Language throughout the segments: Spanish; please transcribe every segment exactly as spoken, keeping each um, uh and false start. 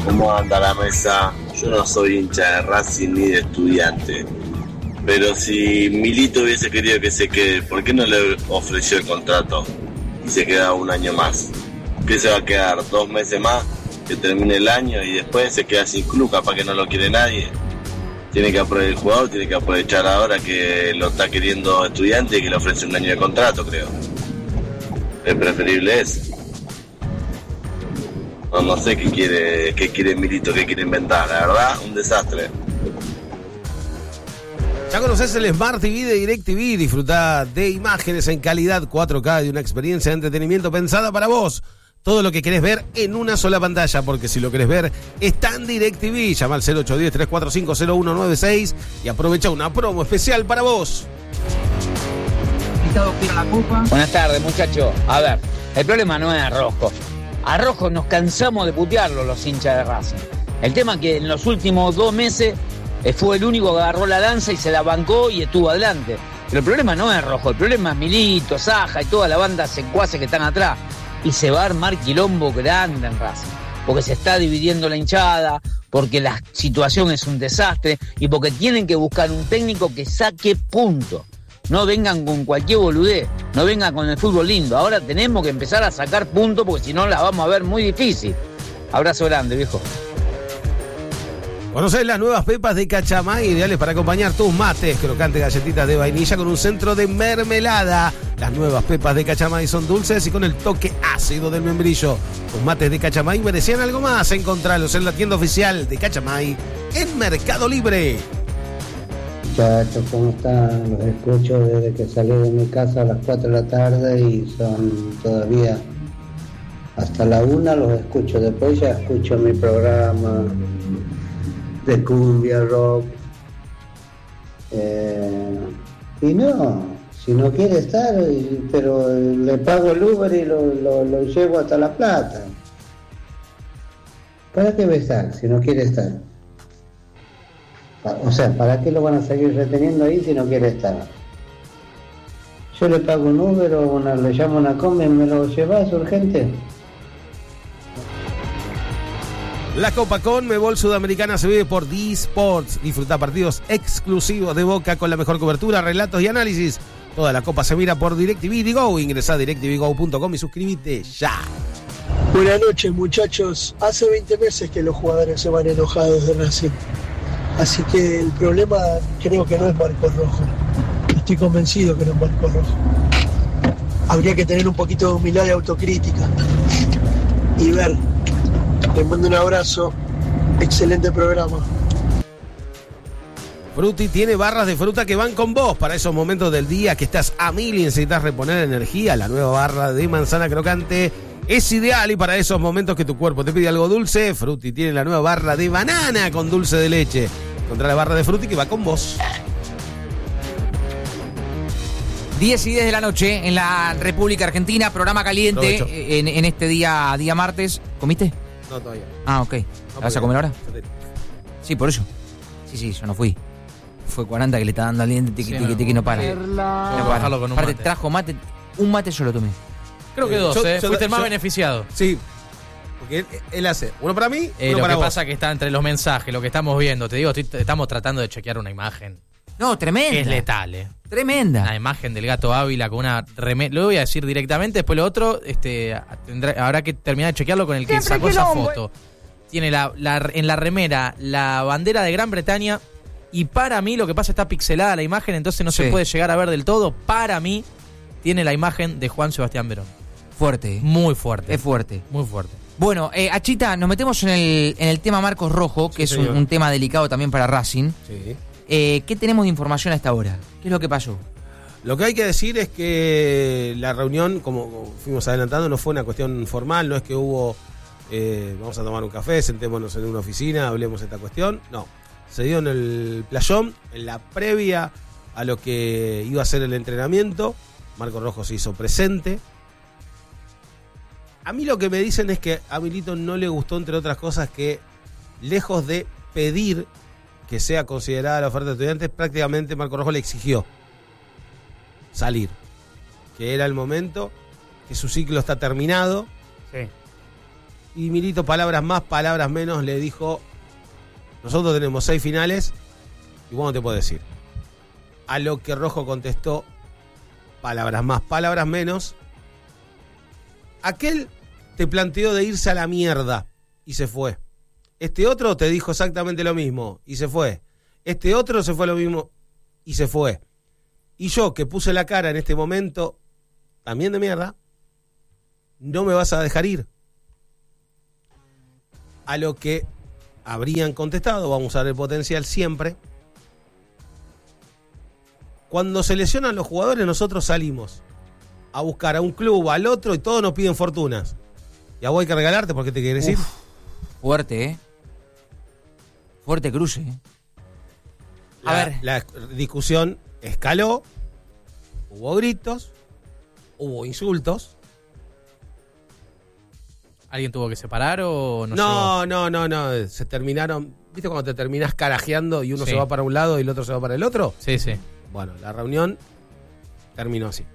¿Cómo anda la mesa? Yo no soy hincha de Racing ni de Estudiante. Pero si Milito hubiese querido que se quede, ¿por qué no le ofreció el contrato y se queda un año más? ¿Qué se va a quedar? ¿Dos meses más? Que termine el año y después se queda sin club, capaz que no lo quiere nadie. Tiene que aprovechar el jugador, tiene que aprovechar ahora que lo está queriendo Estudiante y que le ofrece un año de contrato, creo. Es preferible eso. No, no sé qué quiere, qué quiere Milito, qué quiere inventar, la verdad, un desastre. Ya conoces el Smart T V de DirecTV, disfrutá de imágenes en calidad cuatro K y una experiencia de entretenimiento pensada para vos. Todo lo que querés ver en una sola pantalla, porque si lo querés ver está en DirecTV. Llama al cero ocho uno cero, tres cuatro cinco, cero uno nueve seis y aprovecha una promo especial para vos. Buenas tardes, muchachos. A ver, el problema no es a Rojo. A Rojo nos cansamos de putearlo los hinchas de Racing. El tema es que en los últimos dos meses fue el único que agarró la lanza y se la bancó y estuvo adelante. Pero el problema no es Rojo, el problema es Milito, Saja y toda la banda secuaces que están atrás. Y se va a armar quilombo grande en Racing, porque se está dividiendo la hinchada, porque la situación es un desastre y porque tienen que buscar un técnico que saque punto. No vengan con cualquier boludez, no vengan con el fútbol lindo. Ahora tenemos que empezar a sacar puntos porque si no la vamos a ver muy difícil. Abrazo grande, viejo. Conocés las nuevas pepas de Cachamay, ideales para acompañar tus mates. Crocantes galletitas de vainilla con un centro de mermelada. Las nuevas pepas de Cachamay son dulces y con el toque ácido del membrillo. Tus mates de Cachamay merecían algo más. Encontralos en la tienda oficial de Cachamay en Mercado Libre. Muchachos, ¿cómo están? Los escucho desde que salí de mi casa a las cuatro de la tarde y son todavía hasta la una los escucho. Después ya escucho mi programa de cumbia, rock. Eh, y no, si no quiere estar, pero le pago el Uber y lo, lo, lo llevo hasta La Plata. ¿Para qué va a estar si no quiere estar? O sea, ¿para qué lo van a seguir reteniendo ahí si no quiere estar? Yo le pago un Uber o una, le llamo una combi y me lo llevas urgente. La Copa Conmebol Sudamericana se vive por D-Sports. Disfruta partidos exclusivos de Boca con la mejor cobertura, relatos y análisis. Toda la Copa se mira por DirecTV Go. Ingresá a direct t v go punto com y suscríbete ya. Buenas noches, muchachos. Hace veinte meses que los jugadores se van enojados de Racing. Así que el problema creo que no es Marcos Rojo. Estoy convencido que no es Marcos Rojo. Habría que tener un poquito de humildad y autocrítica. Y ver. Les mando un abrazo. Excelente programa. Frutti tiene barras de fruta que van con vos para esos momentos del día que estás a mil y necesitas reponer energía. La nueva barra de manzana crocante es ideal y para esos momentos que tu cuerpo te pide algo dulce, Frutti tiene la nueva barra de banana con dulce de leche. Encontrá la barra de Frutti que va con vos. diez y diez de la noche en la República Argentina, programa caliente en, en este día, día martes. ¿Comiste? No, todavía. Ah, ok. No, ¿Vas a comer ahora? Sí, por eso. Sí, sí, yo no fui. Fue cuarenta que le está dando al diente, tiqui, Sí, tiqui, no. tiqui, no para. Yo voy a bajarlo con un Aparte, mate. trajo mate. Un mate yo lo tomé. Creo que dos, Yo- ¿eh? yo- Fuiste el más yo- beneficiado. Sí, porque él, él hace uno para mí, Eh, uno lo para que vos. pasa es que está entre los mensajes, lo que estamos viendo. Te digo, estoy- estamos tratando de chequear una imagen. No, tremenda. Que es letal, ¿eh? Tremenda. La imagen del gato Ávila con una remera. Lo voy a decir directamente, después lo otro, este, tendrá- habrá que terminar de chequearlo con el que Siempre sacó esa quilombo, foto. Tiene la, la- en la remera la bandera de Gran Bretaña. Y para mí, lo que pasa está pixelada la imagen, entonces no Sí. se puede llegar a ver del todo. Para mí, tiene la imagen de Juan Sebastián Verón. Fuerte. Muy fuerte. Es fuerte. Muy fuerte. Bueno, eh, Achita, nos metemos en el, en el tema Marcos Rojo, que Sí, es un, señor. un tema delicado también para Racing. Sí. Eh, ¿Qué tenemos de información a esta hora? ¿Qué es lo que pasó? Lo que hay que decir es que la reunión, como, como fuimos adelantando, no fue una cuestión formal, no es que hubo, eh, vamos a tomar un café, sentémonos en una oficina, hablemos de esta cuestión. No, se dio en el playón, en la previa a lo que iba a ser el entrenamiento. Marcos Rojo se hizo presente. A mí lo que me dicen es que a Milito no le gustó, entre otras cosas, que lejos de pedir que sea considerada la oferta de Estudiantes, prácticamente Marcos Rojo le exigió salir, que era el momento, que su ciclo está terminado. Sí. Y Milito, palabras más, palabras menos, le dijo, nosotros tenemos seis finales, y vos no te puedo decir. A lo que Rojo contestó, palabras más, palabras menos. Aquel te planteó de irse a la mierda, y se fue. Este otro te dijo exactamente lo mismo, y se fue. Este otro se fue lo mismo, y se fue. Y yo, que puse la cara en este momento, también de mierda, no me vas a dejar ir. A lo que habrían contestado, vamos a usar el potencial siempre. Cuando se lesionan los jugadores, nosotros salimos a buscar a un club, al otro, y todos nos piden fortunas. Y a vos hay que regalarte, ¿por qué te quieres ir? Fuerte, ¿eh? Fuerte cruce, ¿eh? A la, ver. La discusión escaló, hubo gritos, hubo insultos. ¿Alguien tuvo que separar o no? No, no, no, no, se terminaron. ¿Viste cuando te terminás carajeando y uno sí. se va para un lado y el otro se va para el otro? Sí, sí. Bueno, la reunión terminó así.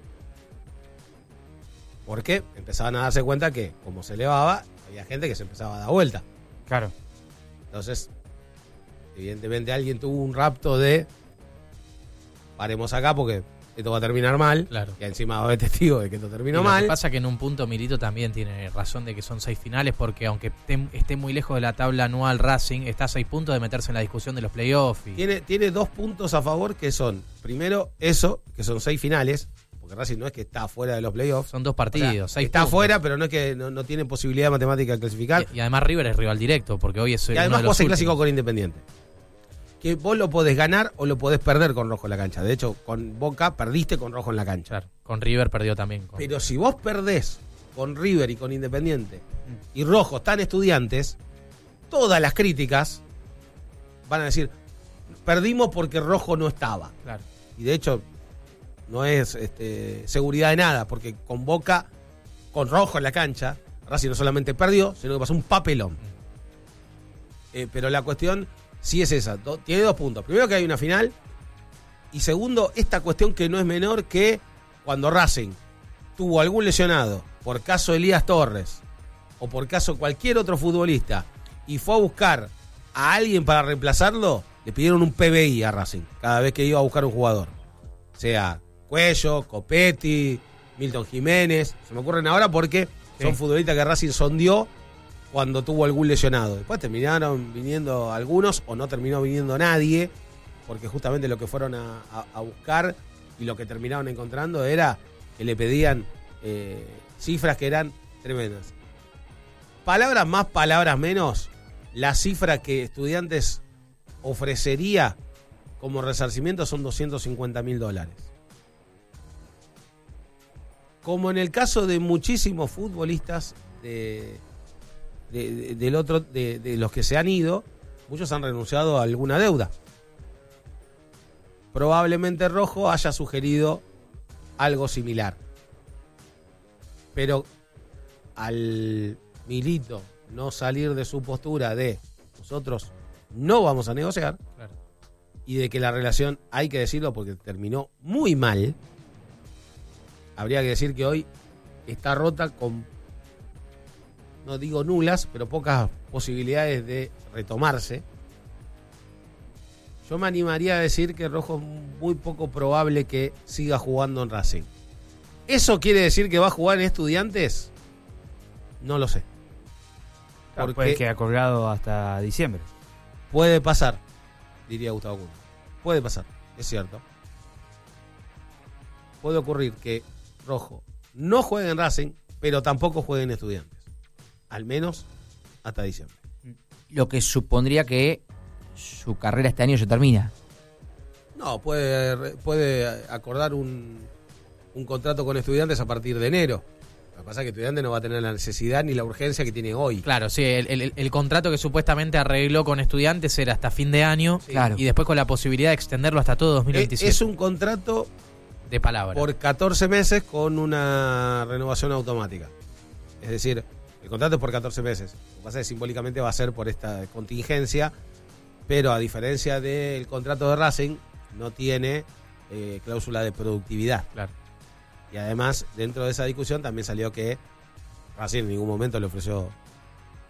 Porque empezaban a darse cuenta que, como se elevaba, había gente que se empezaba a dar vuelta. Claro. Entonces, evidentemente alguien tuvo un rapto de paremos acá porque esto va a terminar mal. Claro. Y encima va a haber testigo de que esto terminó y lo mal. Lo que pasa que en un punto Milito también tiene razón de que son seis finales, porque aunque esté, esté muy lejos de la tabla anual Racing, está a seis puntos de meterse en la discusión de los playoffs. Y... Tiene, tiene dos puntos a favor que son, primero, eso, que son seis finales, porque Racing no es que está fuera de los playoffs. Son dos partidos, o sea, seis está puntos. Afuera, pero no es que no, no tiene posibilidad matemática de clasificar. Y, y además River es rival directo, porque hoy es y además vos el clásico con Independiente. Que vos lo podés ganar o lo podés perder con Rojo en la cancha. De hecho, con Boca perdiste con Rojo en la cancha. Claro, con River perdió también. Con... Pero si vos perdés con River y con Independiente mm. y Rojo están Estudiantes, todas las críticas van a decir, perdimos porque Rojo no estaba. Claro. Y de hecho, no es este, seguridad de nada, porque con Boca, con Rojo en la cancha, Racing no solamente perdió, sino que pasó un papelón. Mm. Eh, pero la cuestión... Sí es esa, do, tiene dos puntos. Primero que hay una final y segundo, esta cuestión que no es menor que cuando Racing tuvo algún lesionado, por caso Elías Torres o por caso cualquier otro futbolista y fue a buscar a alguien para reemplazarlo, le pidieron un P B I a Racing cada vez que iba a buscar un jugador. Sea Cuello, Copetti, Milton Jiménez, se me ocurren ahora porque sí. son futbolistas que Racing sondeó cuando tuvo algún lesionado. Después terminaron viniendo algunos o no terminó viniendo nadie, porque justamente lo que fueron a, a, a buscar y lo que terminaron encontrando era que le pedían eh, cifras que eran tremendas. Palabras más, palabras menos, la cifra que Estudiantes ofrecería como resarcimiento son doscientos cincuenta mil dólares. Como en el caso de muchísimos futbolistas de... De, de, del otro, de, de los que se han ido, muchos han renunciado a alguna deuda. Probablemente Rojo haya sugerido algo similar. Pero al Milito no salir de su postura de nosotros no vamos a negociar, claro. y de que la relación, hay que decirlo porque terminó muy mal, habría que decir que hoy está rota con, no digo nulas, pero pocas posibilidades de retomarse. Yo me animaría a decir que Rojo es muy poco probable que siga jugando en Racing. ¿Eso quiere decir que va a jugar en Estudiantes? No lo sé. Porque puede quedar colgado hasta diciembre. Puede pasar, diría Gustavo Cunha. Puede pasar, es cierto. Puede ocurrir que Rojo no juegue en Racing, pero tampoco juegue en Estudiantes. Al menos hasta diciembre. Lo que supondría que su carrera este año se termina. No, puede, puede acordar un, un contrato con Estudiantes a partir de enero. Lo que pasa es que Estudiantes no va a tener la necesidad ni la urgencia que tiene hoy. Claro, sí, el, el, el contrato que supuestamente arregló con Estudiantes era hasta fin de año, sí. claro. y después con la posibilidad de extenderlo hasta todo dos mil veintisiete. Es un contrato de palabra. Por catorce meses con una renovación automática. Es decir, el contrato es por catorce meses. Lo que pasa es que simbólicamente va a ser por esta contingencia, pero a diferencia del contrato de Racing, no tiene eh, cláusula de productividad. Claro. Y además, dentro de esa discusión también salió que Racing en ningún momento le ofreció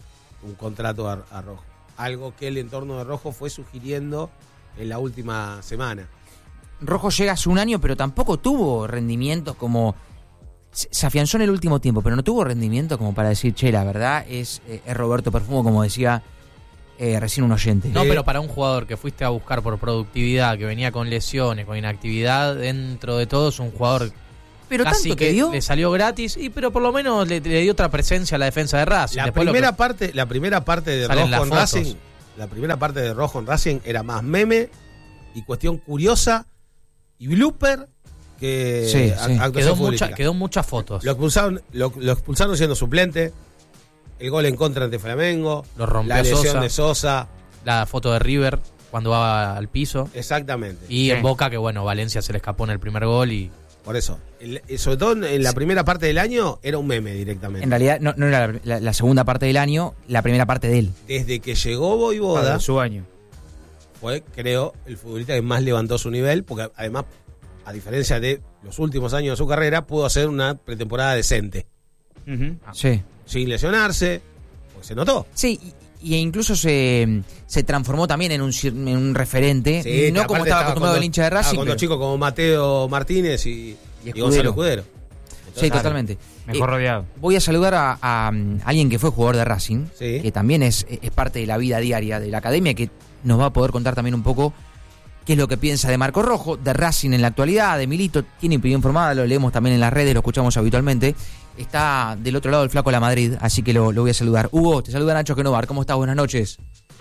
un contrato a, a Rojo. Algo que el entorno de Rojo fue sugiriendo en la última semana. Rojo llega hace un año, pero tampoco tuvo rendimientos como... Se afianzó en el último tiempo, pero no tuvo rendimiento como para decir, che, la verdad es, eh, es Roberto Perfumo, como decía eh, recién un oyente. No, eh, pero para un jugador que fuiste a buscar por productividad, que venía con lesiones, con inactividad, dentro de todo es un jugador pero casi tanto que dio. le salió gratis, y pero por lo menos le, le dio otra presencia a la defensa de Racing. La Después primera lo que parte, la primera parte de salen Rojo las en fotos. Racing, la primera parte de Rojo en Racing era más meme y cuestión curiosa y blooper que Sí, a- sí. actuación quedó, futbolística. mucha, quedó muchas fotos. Lo expulsaron, lo, lo expulsaron siendo suplente, el gol en contra ante Flamengo, Lo rompió la lesión Sosa. de Sosa, La foto de River cuando va al piso. exactamente. Y Sí. en Boca, que bueno, Valencia se le escapó en el primer gol y... Por eso, el- sobre todo en la primera parte del año era un meme directamente. En realidad no, no era la, la- la segunda parte del año, la primera parte de él. Desde que llegó Voivoda, Para su año. fue, creo, el futbolista que más levantó su nivel, porque además, a diferencia de los últimos años de su carrera, pudo hacer una pretemporada decente, Ujú. Sí. sin lesionarse, porque se notó. Sí, y, y incluso se, se transformó también en un, cir- en un referente, Sí, no aparte como estaba acostumbrado con el hincha de dos- estaba Racing. con dos pero- chicos como Mateo Martínez y, Y y Escudero. Gonzalo Escudero. Sí, Entonces, totalmente. Mejor Eh, rodeado. Voy a saludar a, a, um, alguien que fue jugador de Racing, Sí. que también es, es parte de la vida diaria de la academia, que nos va a poder contar también un poco qué es lo que piensa de Marco Rojo, de Racing en la actualidad, de Milito. Tiene opinión formada, lo leemos también en las redes, lo escuchamos habitualmente. Está del otro lado del Flaco La Madrid, así que lo, lo voy a saludar. Hugo, te saluda Nacho Genovar, ¿cómo estás? Buenas noches.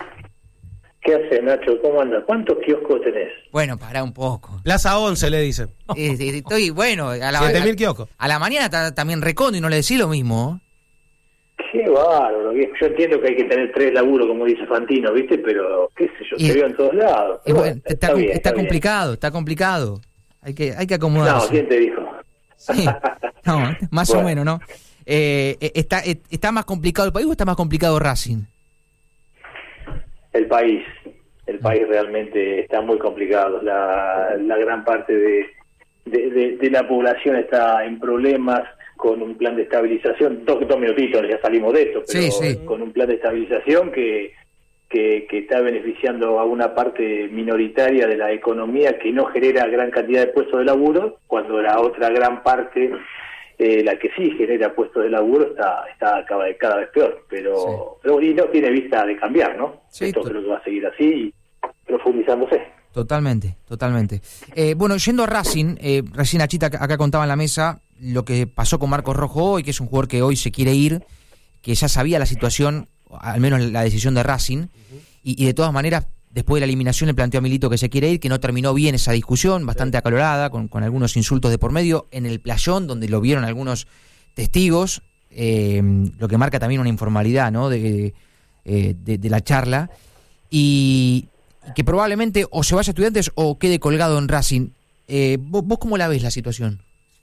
¿Qué haces, Nacho? ¿Cómo andas? ¿Cuántos kioscos tenés? Bueno, pará un poco. Plaza once le dicen. Eh, eh, estoy, bueno, a la, siete mil a, kioscos. a la mañana ta- también recondo y no le decís lo mismo. Qué bárbaro, viejo. Yo entiendo que hay que tener tres laburos, como dice Fantino, ¿viste? Pero, qué sé yo, Y- te veo en todos lados. Eh, Bueno, bueno, está, bien, está bien. complicado, está complicado. Hay que, hay que No, acomodarse. ¿quién te dijo? Sí. No, más Bueno. o menos, ¿no? Eh, eh, está, eh, ¿Está más complicado el país o está más complicado Racing? El país. El país realmente está muy complicado. La, la gran parte de, de, de- de la población está en problemas con un plan de estabilización. Dos, dos minutitos, ya salimos de esto, pero Sí, sí. con un plan de estabilización que, que, que está beneficiando a una parte minoritaria de la economía que no genera gran cantidad de puestos de laburo, cuando la otra gran parte, eh, la que sí genera puestos de laburo, está está cada, vez- cada vez peor. Pero, Sí. pero y no tiene vista de cambiar, ¿no? Sí, Esto to- creo que va a seguir así y profundizándose. Totalmente, totalmente. Eh, bueno, yendo a Racing, eh, recién Achita acá acá contaba en la mesa lo que pasó con Marcos Rojo hoy, que es un jugador que hoy se quiere ir, que ya sabía la situación, al menos la decisión de Racing, y, y de todas maneras, después de la eliminación le planteó a Milito que se quiere ir, que no terminó bien esa discusión, bastante acalorada, con, con algunos insultos de por medio, en el playón, donde lo vieron algunos testigos, eh, lo que marca también una informalidad, ¿no?, de, eh, de, de la charla, y que probablemente o se vaya a Estudiantes o quede colgado en Racing. Eh, ¿vos, ¿Vos cómo la ves la situación?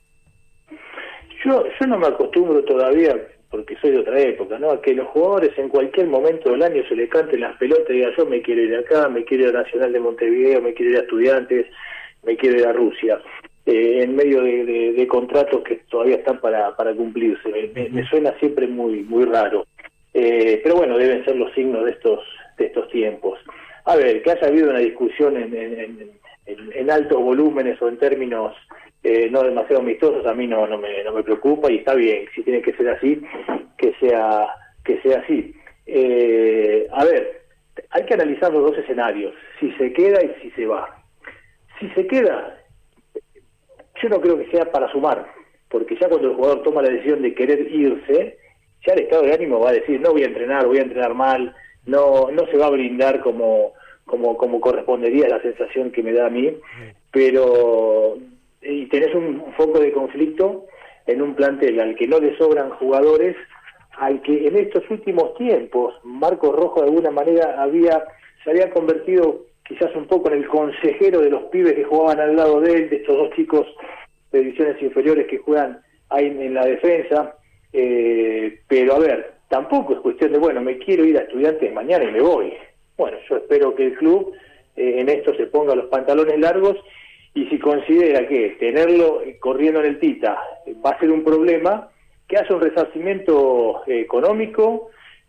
Yo yo no me acostumbro todavía, porque soy de otra época, ¿no? A que los jugadores en cualquier momento del año se les canten las pelotas y digan, yo me quiero ir acá, me quiero ir a Nacional de Montevideo, me quiero ir a Estudiantes, me quiero ir a Rusia, eh, en medio de, de, de contratos que todavía están para, para cumplirse. Me, me, me suena siempre muy muy raro. Eh, pero bueno, deben ser los signos de estos de estos tiempos. A ver, que haya habido una discusión en, en, en, en, en altos volúmenes o en términos eh, no demasiado amistosos, a mí no no me no me preocupa y está bien. Si tiene que ser así, que sea que sea así. Eh, a ver, hay que analizar los dos escenarios: si se queda y si se va. Si se queda, yo no creo que sea para sumar, porque ya cuando el jugador toma la decisión de querer irse, ya el estado de ánimo va a decir, no voy a entrenar, voy a entrenar mal, no no se va a brindar como como como correspondería, la sensación que me da a mí, pero y tenés un foco de conflicto en un plantel al que no le sobran jugadores, al que en estos últimos tiempos Marcos Rojo de alguna manera había se había convertido quizás un poco en el consejero de los pibes que jugaban al lado de él, de estos dos chicos de divisiones inferiores que juegan ahí en la defensa, eh, pero a ver, tampoco es cuestión de, bueno, me quiero ir a Estudiantes mañana y me voy. Bueno, yo espero que el club eh, en esto se ponga los pantalones largos y si considera que tenerlo eh, corriendo en el Tita eh, va a ser un problema, que haya un resarcimiento eh, económico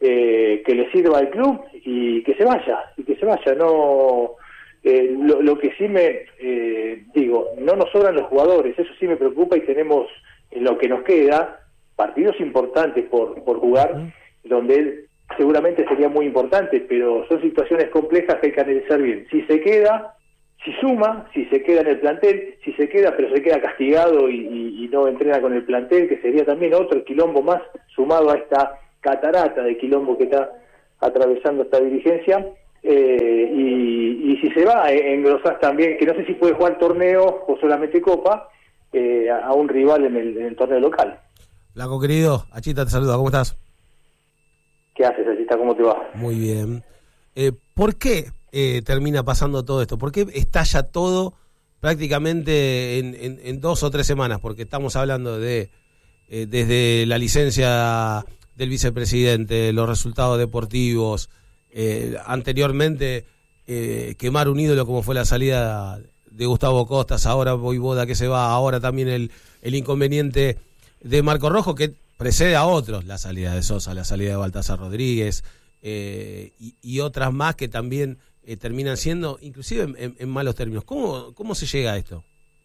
eh, que le sirva al club y que se vaya, y que se vaya, no... Eh, lo, lo que sí me eh, digo, no nos sobran los jugadores, eso sí me preocupa, y tenemos en lo que nos queda partidos importantes por, por jugar, uh-huh. donde él seguramente sería muy importante, pero son situaciones complejas que hay que analizar bien. Si se queda, si suma, si se queda en el plantel, si se queda pero se queda castigado y, y, y no entrena con el plantel, que sería también otro quilombo más sumado a esta catarata de quilombo que está atravesando esta dirigencia. Eh, y, y si se va, eh, engrosás también, que no sé si puede jugar torneo o solamente Copa, eh, a, a un rival en el, en el torneo local. Flaco querido, Achita te saluda, ¿cómo estás? ¿Qué haces, Achita? ¿Cómo te va? Muy bien. Eh, ¿Por qué eh, termina pasando todo esto? ¿Por qué estalla todo prácticamente en, en, en dos o tres semanas? Porque estamos hablando de eh, desde la licencia del vicepresidente, los resultados deportivos. Eh, anteriormente eh, quemar un ídolo como fue la salida de Gustavo Costas, ahora Voivoda que se va, ahora también el, el inconveniente de Marco Rojo que precede a otros, la salida de Sosa, la salida de Baltasar Rodríguez eh, y, y otras más que también eh, terminan siendo inclusive en, en, en malos términos. ¿Cómo, cómo se llega a esto?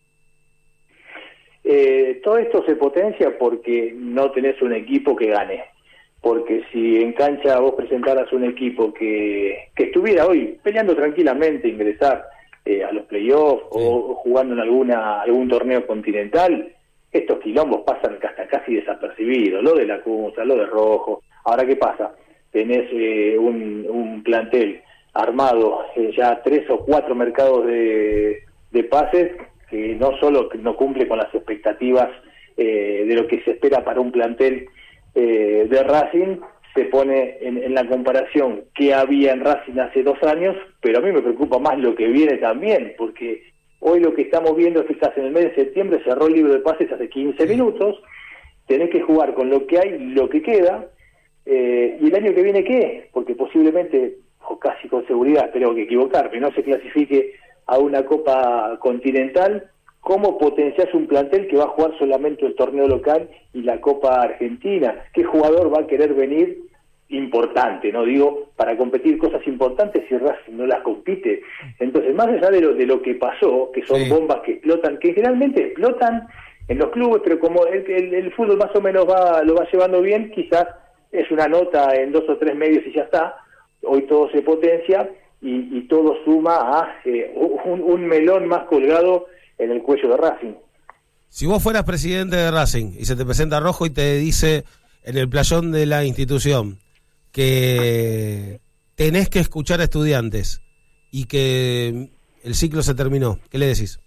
Eh, todo esto se potencia porque no tenés un equipo que gane. Porque si en cancha vos presentaras un equipo que, que estuviera hoy peleando tranquilamente, ingresar eh, a los playoffs sí. o, o jugando en alguna algún torneo continental, estos quilombos pasan hasta casi desapercibidos, lo de la Cunza, lo de Rojo. Ahora, ¿qué pasa? Tenés eh, un, un plantel armado, eh, ya tres o cuatro mercados de, de pases, que no solo no cumple con las expectativas eh, de lo que se espera para un plantel Eh, de Racing, se pone en, en la comparación que había en Racing hace dos años, pero a mí me preocupa más lo que viene también, porque hoy lo que estamos viendo es que estás en el mes de septiembre, cerró el libro de pases hace quince minutos, tenés que jugar con lo que hay, lo que queda, eh, y el año que viene ¿qué? Porque posiblemente, o casi con seguridad, espero que equivocarme, no se clasifique a una Copa Continental. ¿Cómo potenciás un plantel que va a jugar solamente el torneo local y la Copa Argentina? ¿Qué jugador va a querer venir importante, no digo, para competir cosas importantes si Racing no las compite? Entonces, más allá de lo, de lo que pasó, que son sí. bombas que explotan, que generalmente explotan en los clubes, pero como el, el, el fútbol más o menos va lo va llevando bien, quizás es una nota en dos o tres medios y ya está. Hoy todo se potencia y, y todo suma a eh, un, un melón más colgado en el cuello de Racing. Si vos fueras presidente de Racing y se te presenta Rojo y te dice en el playón de la institución que tenés que escuchar a estudiantes y que el ciclo se terminó, ¿qué le decís?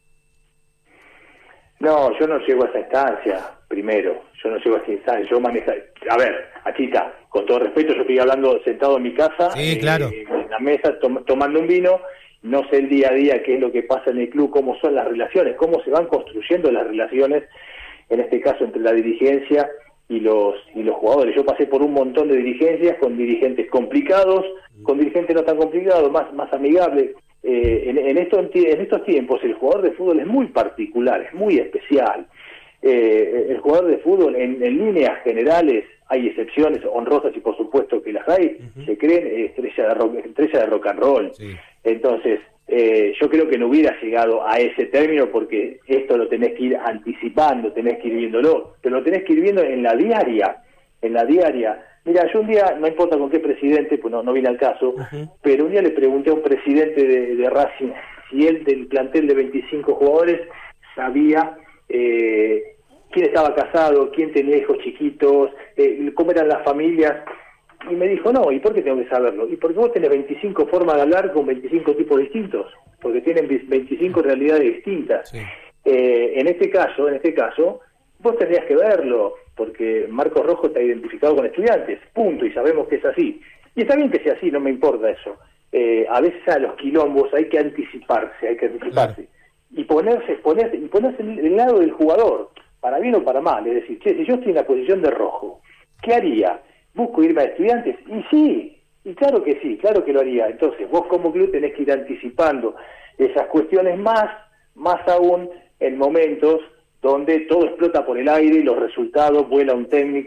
No, yo no llego a esa instancia, primero, yo no llego a esa instancia, yo manejo, a ver, Achita, con todo respeto, yo estoy hablando sentado en mi casa, sí, eh, claro. en la mesa, tom- tomando un vino. No sé el día a día qué es lo que pasa en el club, cómo son las relaciones, cómo se van construyendo las relaciones, en este caso entre la dirigencia y los y los jugadores. Yo pasé por un montón de dirigencias, con dirigentes complicados, con dirigentes no tan complicados, más más amigables. Eh, en, en, estos, en estos tiempos el jugador de fútbol es muy particular, es muy especial. Eh, el jugador de fútbol, en, en líneas generales, hay excepciones honrosas y por supuesto que las hay, uh-huh. se creen eh, estrella de rock, estrella de rock and roll. Sí. Entonces, eh, yo creo que no hubiera llegado a ese término porque esto lo tenés que ir anticipando, tenés que ir viéndolo, pero lo tenés que ir viendo en la diaria, en la diaria. Mira, yo un día, no importa con qué presidente, pues no, no viene al caso, uh-huh. pero un día le pregunté a un presidente de, de Racing si él del plantel de veinticinco jugadores sabía eh, quién estaba casado, quién tenía hijos chiquitos, eh, cómo eran las familias. Y me dijo, no, ¿y por qué tengo que saberlo? Y porque vos tenés veinticinco formas de hablar con veinticinco tipos distintos, porque tienen veinticinco realidades distintas. Sí. Eh, en este caso, en este caso, vos tendrías que verlo, porque Marcos Rojo está identificado con estudiantes, punto, y sabemos que es así. Y está bien que sea así, no me importa eso. Eh, a veces a los quilombos hay que anticiparse, hay que anticiparse. Claro. Y ponerse, ponerse, y ponerse en el lado del jugador, para bien o para mal, es decir, che, si yo estoy en la posición de Rojo, ¿qué haría? ¿Busco irme a estudiantes? Y sí, y claro que sí, claro que lo haría. Entonces vos como club tenés que ir anticipando esas cuestiones más, más aún en momentos donde todo explota por el aire y los resultados, vuela un técnico,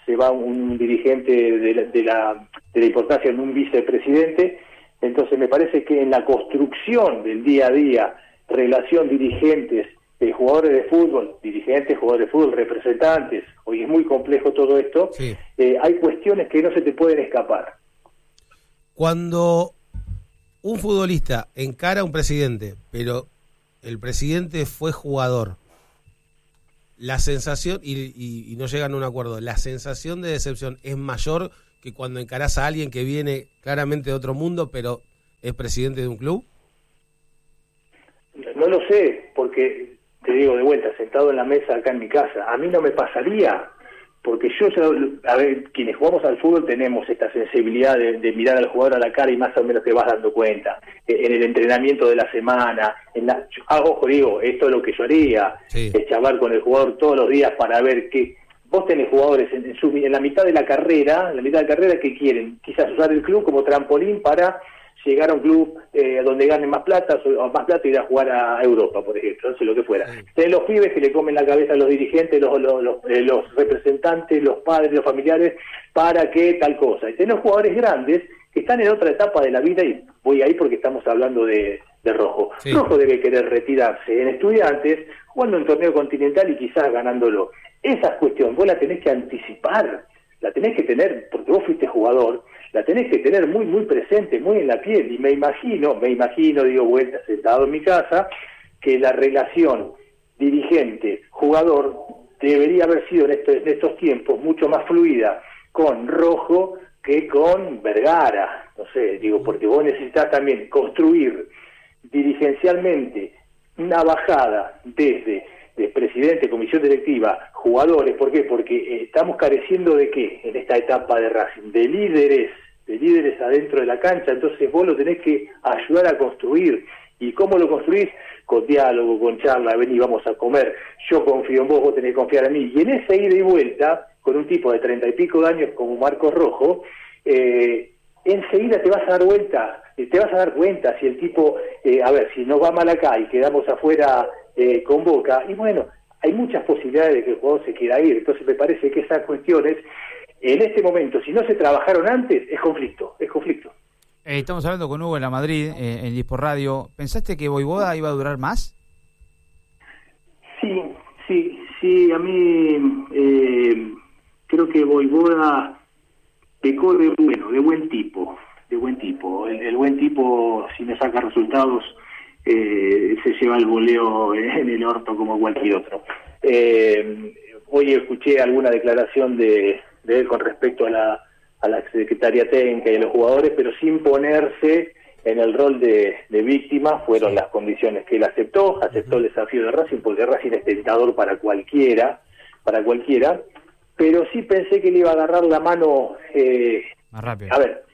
se va un dirigente de la, de la, de la importancia en un vicepresidente. Entonces me parece que en la construcción del día a día, relación dirigentes, eh, jugadores de fútbol, dirigentes, jugadores de fútbol, representantes, hoy es muy complejo todo esto, sí. eh, hay cuestiones que no se te pueden escapar. Cuando un futbolista encara a un presidente, pero el presidente fue jugador, la sensación, y, y, y no llegan a un acuerdo, la sensación de decepción es mayor que cuando encarás a alguien que viene claramente de otro mundo, pero es presidente de un club. No lo sé, porque te digo de vuelta, sentado en la mesa acá en mi casa, a mí no me pasaría, porque yo, a ver, quienes jugamos al fútbol tenemos esta sensibilidad de, de mirar al jugador a la cara y más o menos te vas dando cuenta, en el entrenamiento de la semana, en la, ah, ojo, digo, esto es lo que yo haría, sí. es charlar con el jugador todos los días para ver qué, vos tenés jugadores en, en, su, en la mitad de la carrera, en la mitad de la carrera que quieren, quizás usar el club como trampolín para llegar a un club eh, donde ganen más plata, o más plata y ir a jugar a Europa, por ejemplo, no sé lo que fuera. Sí. Tenés los pibes que le comen la cabeza a los dirigentes, los, los, los, eh, los representantes, los padres, los familiares, para que tal cosa. Y tenés jugadores grandes que están en otra etapa de la vida, y voy ahí porque estamos hablando de, de Rojo. Sí. Rojo debe querer retirarse en Estudiantes, jugando en torneo continental y quizás ganándolo. Esa cuestión vos la tenés que anticipar, la tenés que tener, porque vos fuiste jugador, la tenés que tener muy, muy presente, muy en la piel, y me imagino, me imagino, digo, vuelta, sentado en mi casa, que la relación dirigente-jugador debería haber sido en, esto, en estos tiempos mucho más fluida con Rojo que con Vergara, no sé, digo, porque vos necesitas también construir dirigencialmente una bajada desde de presidente, comisión directiva, jugadores. ¿Por qué? Porque eh, estamos careciendo de qué en esta etapa de Racing, de líderes, de líderes adentro de la cancha. Entonces vos lo tenés que ayudar a construir. ¿Y cómo lo construís? Con diálogo, con charla, vení, vamos a comer, yo confío en vos, vos tenés que confiar en mí. Y en esa ida y vuelta, con un tipo de treinta y pico de años como Marcos Rojo, eh, enseguida te vas a dar vuelta, te vas a dar cuenta si el tipo, eh, a ver, si nos va mal acá y quedamos afuera eh, con Boca, y bueno, hay muchas posibilidades de que el jugador se quiera ir. Entonces me parece que esas cuestiones, en este momento, si no se trabajaron antes, es conflicto, es conflicto. Eh, estamos hablando con Hugo en la Madrid, eh, en Dispor Radio. ¿Pensaste que Voivoda iba a durar más? Sí, sí, sí, a mí eh, creo que Voivoda pecó de bueno, de buen tipo, de buen tipo. El, el buen tipo, si no saca resultados, eh, se lleva el voleo en el orto como cualquier otro. Eh, hoy escuché alguna declaración de, de él con respecto a la a la secretaria técnica y a los jugadores, pero sin ponerse en el rol de, de víctima. Fueron las condiciones que él aceptó, aceptó el desafío de Racing, porque Racing es tentador para cualquiera, para cualquiera, pero sí pensé que le iba a agarrar la mano, eh, más rápido. A ver,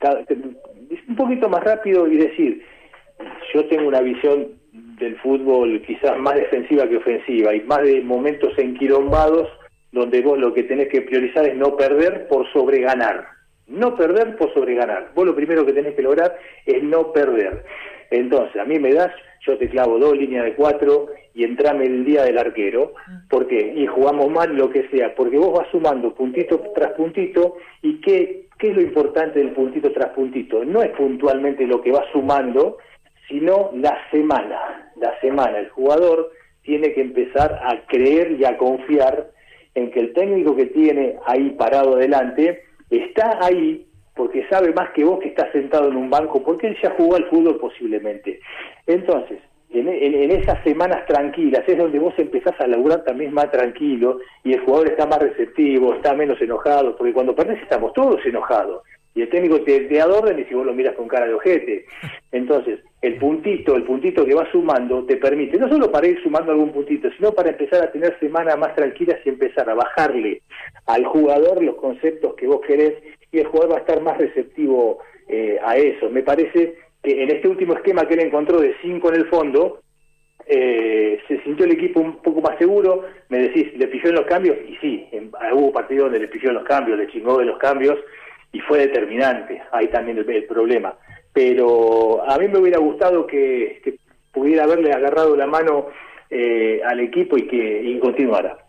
un poquito más rápido y decir, yo tengo una visión del fútbol quizás más defensiva que ofensiva, y más de momentos enquilombados, donde vos lo que tenés que priorizar es no perder por sobreganar. No perder por sobreganar. Vos lo primero que tenés que lograr es no perder. Entonces, a mí me das, yo te clavo dos líneas de cuatro y entrame el día del arquero. ¿Por qué? Y jugamos mal, lo que sea. Porque vos vas sumando puntito tras puntito. ¿Y qué, qué es lo importante del puntito tras puntito? No es puntualmente lo que vas sumando, sino la semana. La semana. El jugador tiene que empezar a creer y a confiar en que el técnico que tiene ahí parado adelante está ahí porque sabe más que vos que estás sentado en un banco, porque él ya jugó al fútbol posiblemente. Entonces, en, en, en esas semanas tranquilas es donde vos empezás a laburar también más tranquilo y el jugador está más receptivo, está menos enojado, porque cuando perdés estamos todos enojados y el técnico te, te adorna y si vos lo miras con cara de ojete. Entonces, el puntito, el puntito que vas sumando te permite, no solo para ir sumando algún puntito, sino para empezar a tener semanas más tranquilas y empezar a bajarle al jugador los conceptos que vos querés, y el jugador va a estar más receptivo eh, a eso. Me parece que en este último esquema que él encontró de cinco en el fondo, eh, se sintió el equipo un poco más seguro. Me decís, ¿le pilló en los cambios? Y sí, en, hubo partidos donde le pilló en los cambios, le chingó de los cambios, y fue determinante. Ahí también el, el problema. Pero a mí me hubiera gustado que, que pudiera haberle agarrado la mano eh, al equipo y que y continuara.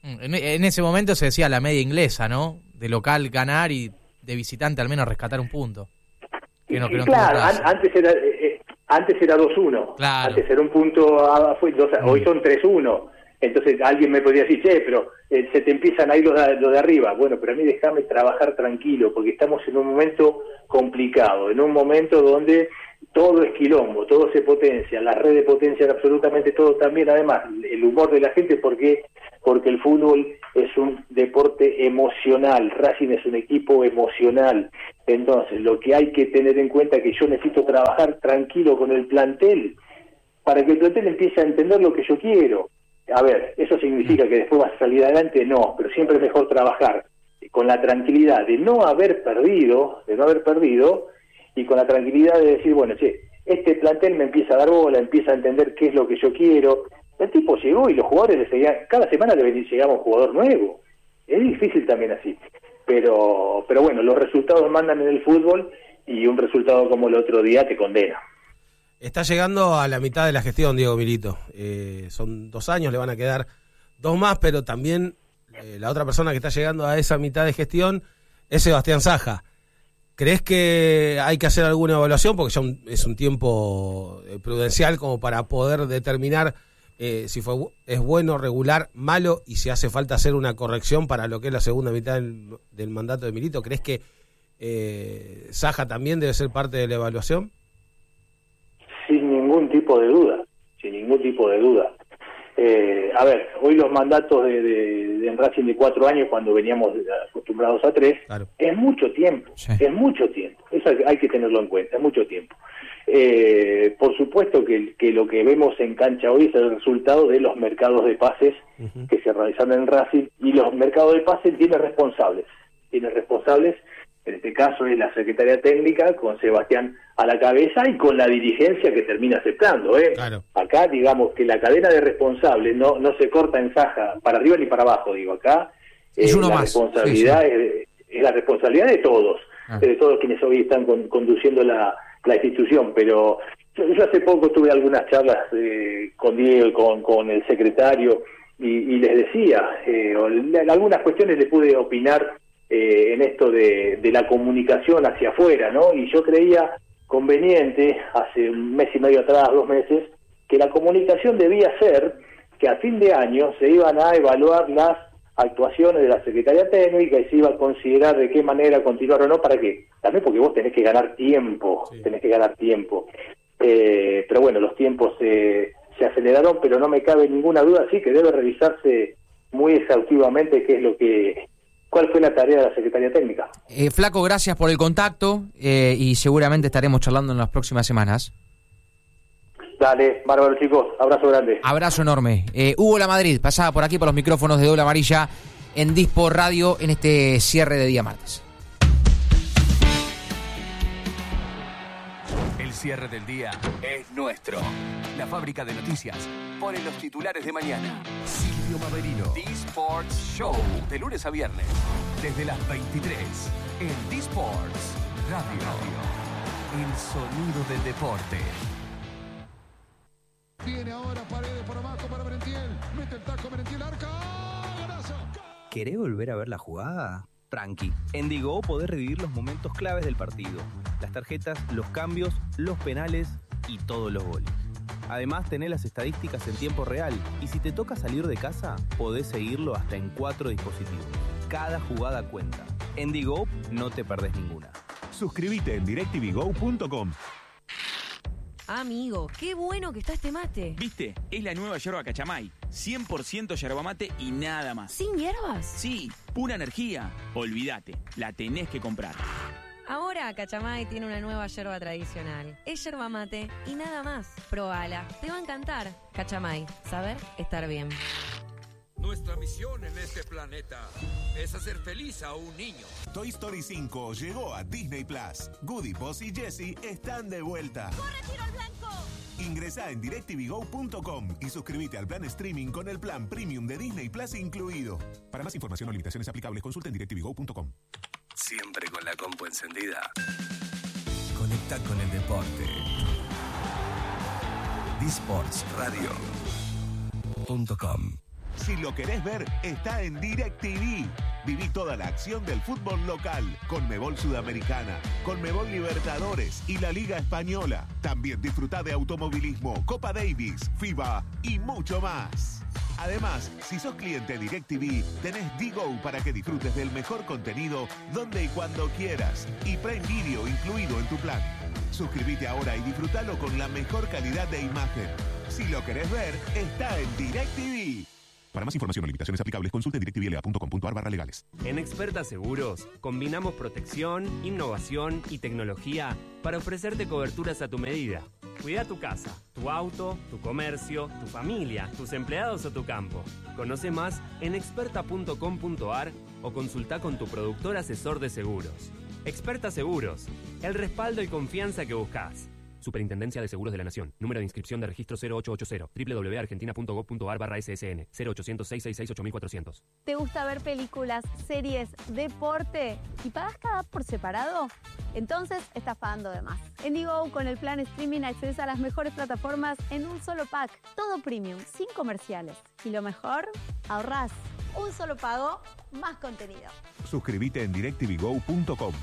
En, en ese momento se decía la media inglesa, ¿no? De local ganar y de visitante al menos rescatar un punto. Que no, que no claro, an- antes era eh, antes era dos uno. Claro. Antes era un punto, a, fue dos, mm. hoy son tres uno. Entonces alguien me podría decir, che, pero eh, se te empiezan a ir los de, los de arriba. Bueno, pero a mí déjame trabajar tranquilo, porque estamos en un momento complicado, en un momento donde todo es quilombo, todo se potencia, las redes potencian absolutamente todo también, además, el humor de la gente, porque porque el fútbol es un deporte emocional, Racing es un equipo emocional, entonces lo que hay que tener en cuenta es que yo necesito trabajar tranquilo con el plantel, para que el plantel empiece a entender lo que yo quiero. A ver, ¿eso significa que después vas a salir adelante? No, pero siempre es mejor trabajar con la tranquilidad de no haber perdido, de no haber perdido, y con la tranquilidad de decir, bueno, che, este plantel me empieza a dar bola, empieza a entender qué es lo que yo quiero. El tipo llegó y los jugadores le seguían, cada semana le llegaba un jugador nuevo. Es difícil también así. Pero, pero bueno, los resultados mandan en el fútbol y un resultado como el otro día te condena. Está llegando a la mitad de la gestión, Diego Milito. Eh, son dos años, le van a quedar dos más, pero también eh, la otra persona que está llegando a esa mitad de gestión es Sebastián Saja. ¿Crees que hay que hacer alguna evaluación? Porque ya un, es un tiempo prudencial como para poder determinar eh, si fue es bueno, regular, malo, y si hace falta hacer una corrección para lo que es la segunda mitad del, del mandato de Milito. ¿Crees que eh, Saja también debe ser parte de la evaluación? Sin ningún tipo de duda, sin ningún tipo de duda. Eh, a ver, hoy los mandatos de, de, de en Racing de cuatro años, cuando veníamos acostumbrados a tres, claro, es mucho tiempo, sí. es mucho tiempo. Eso hay que tenerlo en cuenta, es mucho tiempo. Eh, por supuesto que, que lo que vemos en cancha hoy es el resultado de los mercados de pases uh-huh. que se realizaron en Racing, y los mercados de pases tienen responsables, tienen responsables. En este caso es la Secretaría Técnica, con Sebastián a la cabeza y con la dirigencia que termina aceptando. ¿eh? Claro. Acá, digamos que la cadena de responsables no no se corta en Saja, para arriba ni para abajo, digo, acá eh, es uno la más. responsabilidad sí, sí. Es, es la responsabilidad de todos, ah. de todos quienes hoy están con, conduciendo la, la institución. Pero yo, yo hace poco tuve algunas charlas eh, con Diego, con, con el secretario, y, y les decía, eh, en algunas cuestiones le pude opinar Eh, en esto de, de la comunicación hacia afuera, ¿no? Y yo creía conveniente, hace un mes y medio atrás, dos meses, que la comunicación debía ser que a fin de año se iban a evaluar las actuaciones de la Secretaría Técnica y se iba a considerar de qué manera continuar o no. ¿Para qué? También porque vos tenés que ganar tiempo, sí. tenés que ganar tiempo. Eh, pero bueno, los tiempos se, se aceleraron, pero no me cabe ninguna duda, sí, que debe revisarse muy exhaustivamente qué es lo que... ¿Cuál fue la tarea de la Secretaría Técnica? Eh, Flaco, gracias por el contacto eh, y seguramente estaremos charlando en las próximas semanas. Dale, bárbaro, chicos. Abrazo grande. Abrazo enorme. Eh, Hugo La Madrid, pasaba por aquí por los micrófonos de Doble Amarilla en Dispor Radio en este cierre de día martes. El cierre del día es nuestro. La fábrica de noticias pone los titulares de mañana. Silvio Maverino. D-Sports Show. De lunes a viernes. Desde las veintitrés. En D-Sports Radio. El sonido del deporte. Viene ahora Paredes por abajo para Merentiel. Mete el taco Merentiel, arca. ¡Golazo! ¿Querés volver a ver la jugada? Tranqui. En Digo podés revivir los momentos claves del partido. Las tarjetas, los cambios, los penales y todos los goles. Además, tenés las estadísticas en tiempo real y si te toca salir de casa, podés seguirlo hasta en cuatro dispositivos. Cada jugada cuenta. En Digo no te perdés ninguna. Suscríbete en directv go punto com. Amigo, qué bueno que está este mate. ¿Viste? Es la nueva yerba Cachamay. cien por ciento yerba mate y nada más. ¿Sin hierbas? Sí, pura energía. Olvídate, la tenés que comprar. Ahora Cachamay tiene una nueva yerba tradicional. Es yerba mate y nada más. Probala, te va a encantar. Cachamay, saber estar bien. Nuestra misión en este planeta es hacer feliz a un niño. Toy Story cinco llegó a Disney Plus. Goody, Buzz y Jessie están de vuelta. ¡Corre, tiro al blanco! Ingresá en directv go punto com y suscríbete al plan streaming con el plan premium de Disney Plus incluido. Para más información o limitaciones aplicables, consulta en directv go punto com. Siempre con la compu encendida. Conecta con el deporte. D-Sports Radio punto com. Si lo querés ver, está en DirecTV. Viví toda la acción del fútbol local, Conmebol Sudamericana, Conmebol Libertadores y la Liga Española. También disfruta de automovilismo, Copa Davis, FIBA y mucho más. Además, si sos cliente DirecTV, tenés D-Go para que disfrutes del mejor contenido donde y cuando quieras. Y Prime Video incluido en tu plan. Suscríbete ahora y disfrútalo con la mejor calidad de imagen. Si lo querés ver, está en DirecTV. Para más información o limitaciones aplicables, consulte directvla punto com punto a r barra legales. En Experta Seguros, combinamos protección, innovación y tecnología para ofrecerte coberturas a tu medida. Cuida tu casa, tu auto, tu comercio, tu familia, tus empleados o tu campo. Conoce más en experta punto com punto a r o consulta con tu productor asesor de seguros. Experta Seguros, el respaldo y confianza que buscas. Superintendencia de Seguros de la Nación. Número de inscripción de registro cero ocho ocho cero. doble u doble u doble u punto argentina punto gob punto a r barra S S N. cero ochocientos, seiscientos sesenta y seis, ocho mil cuatrocientos. ¿Te gusta ver películas, series, deporte y pagas cada app por separado? Entonces estás pagando de más. En Digo, con el plan streaming accedes a las mejores plataformas en un solo pack. Todo premium, sin comerciales. Y lo mejor, ahorrás. Un solo pago, más contenido. Suscríbete en directvgo punto com.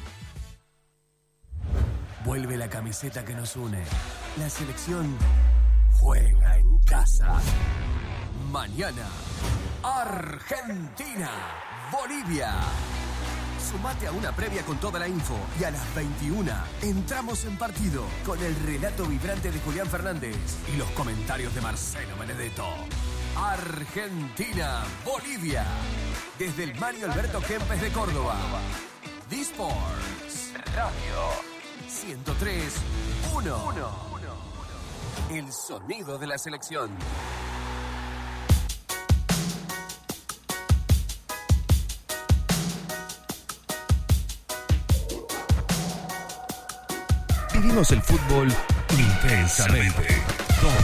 Vuelve la camiseta que nos une. La selección juega en casa. Mañana, Argentina, Bolivia. Sumate a una previa con toda la info y a las veintiuna entramos en partido con el relato vibrante de Julián Fernández y los comentarios de Marcelo Benedetto. Argentina, Bolivia. Desde el Mario Alberto Kempes de Córdoba. D-Sports Radio ciento tres punto uno. El sonido de la selección. Vivimos el fútbol intensamente.